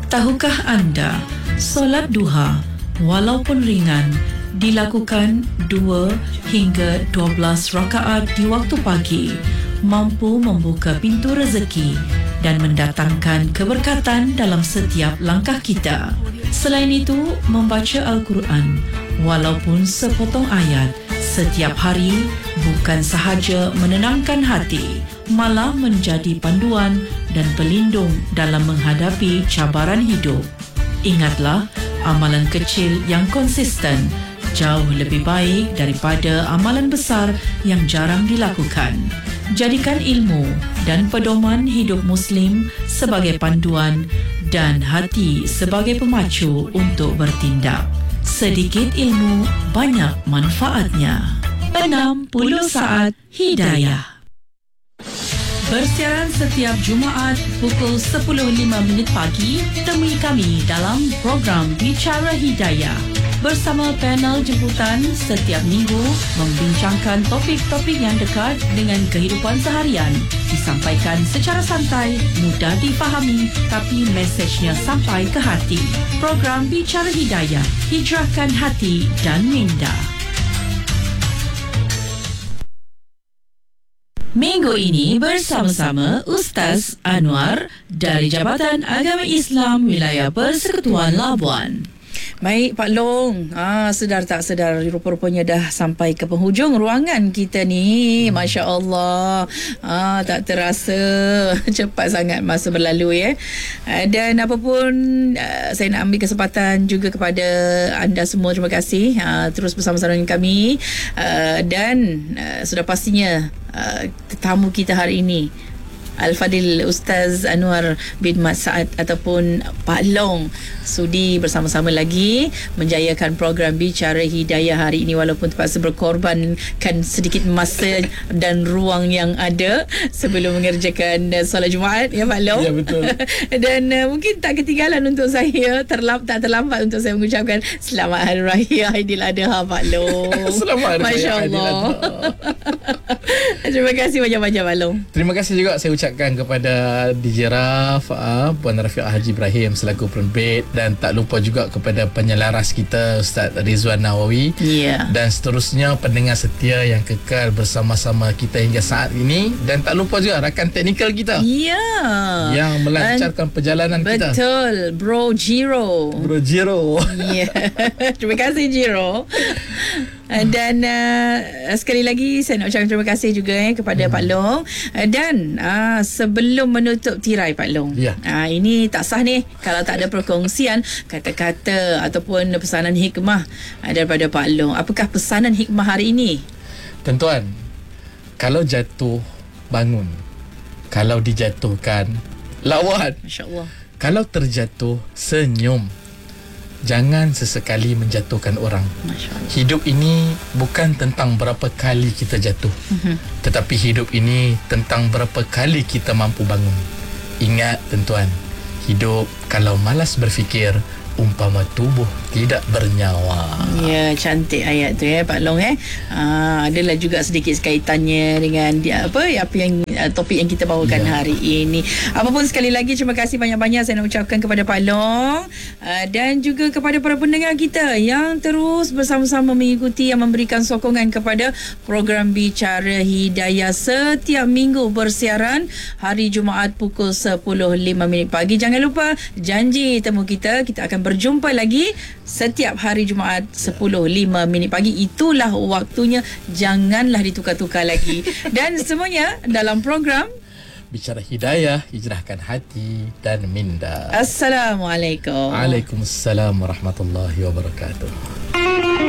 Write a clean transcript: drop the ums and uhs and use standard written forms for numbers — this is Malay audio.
Tahukah anda, solat duha walaupun ringan dilakukan 2 hingga 12 rakaat di waktu pagi mampu membuka pintu rezeki dan mendatangkan keberkatan dalam setiap langkah kita. Selain itu, membaca Al-Quran walaupun sepotong ayat setiap hari bukan sahaja menenangkan hati, malah menjadi panduan dan pelindung dalam menghadapi cabaran hidup. Ingatlah, amalan kecil yang konsisten jauh lebih baik daripada amalan besar yang jarang dilakukan. Jadikan ilmu dan pedoman hidup Muslim sebagai panduan dan hati sebagai pemacu untuk bertindak. Sedikit ilmu, banyak manfaatnya. 60 saat hidayah. Bersiaran setiap Jumaat pukul 10.05 pagi, temui kami dalam program Bicara Hidayah bersama panel jemputan setiap minggu membincangkan topik-topik yang dekat dengan kehidupan seharian. Disampaikan secara santai, mudah difahami, tapi mesejnya sampai ke hati. Program Bicara Hidayah, hijrahkan hati dan minda. Minggu ini bersama-sama Ustaz Anwar dari Jabatan Agama Islam Wilayah Persekutuan Labuan. Baik Pak Long, sedar tak sedar rupa-rupanya dah sampai ke penghujung ruangan kita ni. Masya Allah, tak terasa cepat sangat masa berlalu ya. Dan apapun, saya nak ambil kesempatan juga kepada anda semua, terima kasih terus bersama-sama dengan kami. Dan sudah pastinya tetamu kita hari ini Al-Fadil Ustaz Anwar bin Mat Saad ataupun Pak Long sudi bersama-sama lagi menjayakan program Bicara Hidayah hari ini, walaupun terpaksa berkorbankan sedikit masa dan ruang yang ada sebelum mengerjakan solat Jumaat ya Pak Long. Ya, betul. Dan mungkin tak ketinggalan untuk saya, tak terlambat untuk saya mengucapkan Selamat Hari Raya Aidiladha Pak Long. Selamat Hari Raya Masya-Allah. Terima kasih banyak-banyak Pak Long. Terima kasih juga saya ucapkan kepada DJ Raf, Puan Rafiqah Haji Ibrahim selaku penerbit, dan tak lupa juga kepada penyelaras kita Ustaz Rizwan Nawawi, dan seterusnya pendengar setia yang kekal bersama-sama kita hingga saat ini, dan tak lupa juga rakan teknikal kita yang melancarkan perjalanan kita. Betul, Bro Jiro. Terima kasih Jiro. Dan sekali lagi saya nak ucapkan terima kasih juga kepada Pak Long. Dan sebelum menutup tirai Pak Long, ini tak sah ni kalau tak ada perkongsian kata-kata ataupun pesanan hikmah daripada Pak Long. Apakah pesanan hikmah hari ini? Tuan-tuan, kalau jatuh bangun, kalau dijatuhkan lawan, Masya-Allah. Kalau terjatuh senyum. Jangan sesekali menjatuhkan orang. Hidup ini bukan tentang berapa kali kita jatuh, tetapi hidup ini tentang berapa kali kita mampu bangun. Ingat tuan-tuan, hidup kalau malas berfikir umpama tubuh tidak bernyawa. Ya, cantik ayat tu ya Pak Long adalah juga sedikit kaitannya dengan apa yang topik yang kita bawakan hari ini. Apapun, sekali lagi terima kasih banyak-banyak saya nak ucapkan kepada Pak Long dan juga kepada para pendengar kita yang terus bersama-sama mengikuti, yang memberikan sokongan kepada program Bicara Hidayah setiap minggu bersiaran hari Jumaat pukul 10.05 pagi. Jangan lupa janji temu kita akan berjumpa lagi setiap hari Jumaat 10.05 pagi. Itulah waktunya, janganlah ditukar-tukar lagi. Dan semuanya dalam program Bicara Hidayah, hijrahkan hati dan minda. Assalamualaikum. Waalaikumsalam warahmatullahi wabarakatuh.